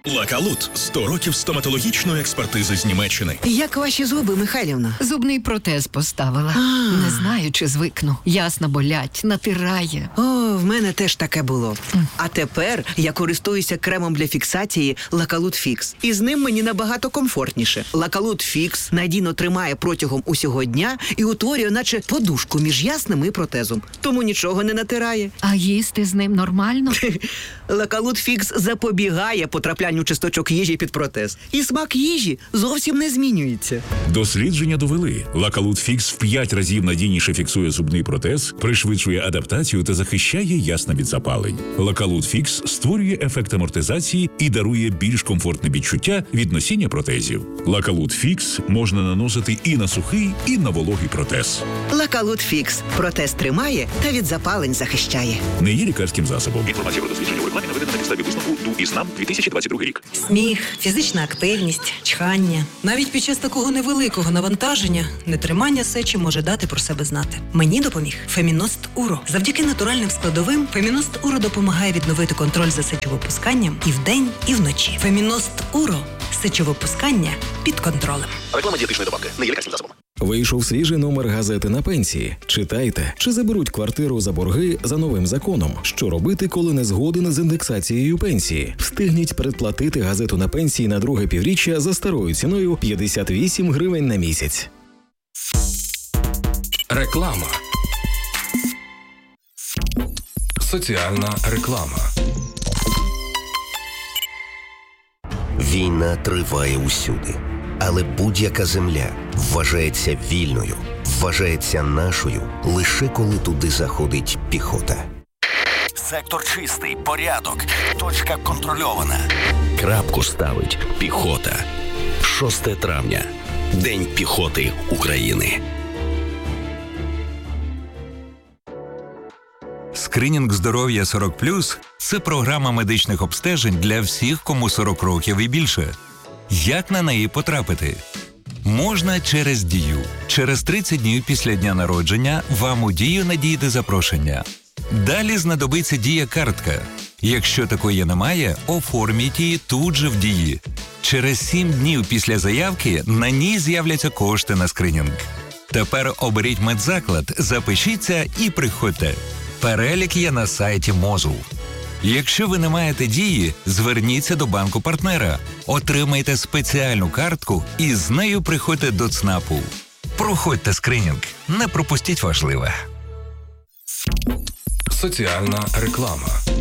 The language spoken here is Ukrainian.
Лакалут – 100 років стоматологічної експертизи з Німеччини. Як ваші зуби, Михайлівна? Зубний протез поставила. Не знаю, чи звикну. Ясно болять, натирає. О, в мене теж таке було. А тепер я користуюся кремом для фіксації Лакалут Фікс. І з ним мені набагато комфортніше. Лакалут Фікс надійно тримає протягом усього дня і утворює наче подушку між ясним і протезом. Тому нічого не натирає. А їсти з ним нормально? Лакалут Фікс запобігає потраплянню часточок їжі під протез. І смак їжі зовсім не змінюється. Дослідження довели. Лакалут Фікс в 5 разів надійніше фіксує зубний протез, пришвидшує адаптацію та захищає ясна від запалень. Лакалут Фікс створює ефект амортизації і дарує більш комфортне відчуття від носіння протезів. Лакалут Фікс можна наносити і на сухий, і на вологий протез. Лакалут Фікс. Протез тримає та від запалень захищає. Не є лікарським засобом. Інформація про дослідження у рекламі наведена на підставі висновку ДУ-ІСНАМ 2022 рік. Сміх, фізична активність, чхання. Навіть під час такого невеликого навантаження нетримання сечі може дати про себе знати. Мені допоміг Феміност Уро. Завдяки натуральним складовим Феміност Уро допомагає відновити контроль за сечовипусканням і вдень, і вночі. Феміност Уро. Сечовипускання під контролем. Реклама дієтичної добавки. Не є лікарським засобом. Вийшов свіжий номер газети «На пенсії». Читайте, чи заберуть квартиру за борги за новим законом. Що робити, коли не згоден з індексацією пенсії? Встигніть передплатити газету «На пенсії» на друге півріччя за старою ціною 58 гривень на місяць. Реклама. Соціальна реклама. Війна триває усюди. Але будь-яка земля вважається вільною, вважається нашою, лише коли туди заходить піхота. Сектор чистий, порядок, точка контрольована. Крапку ставить піхота. 6 травня. День піхоти України. Скринінг здоров'я 40+, це програма медичних обстежень для всіх, кому 40 років і більше. Як на неї потрапити? Можна через Дію. Через 30 днів після дня народження вам у Дію надійде запрошення. Далі знадобиться Дія-картка. Якщо такої немає, оформіть її тут же в Дії. Через 7 днів після заявки на ній з'являться кошти на скринінг. Тепер оберіть медзаклад, запишіться і приходьте. Перелік є на сайті МОЗу. Якщо ви не маєте Дії, зверніться до банку-партнера, отримайте спеціальну картку і з нею приходьте до ЦНАПу. Проходьте скринінг, не пропустіть важливе. Соціальна реклама.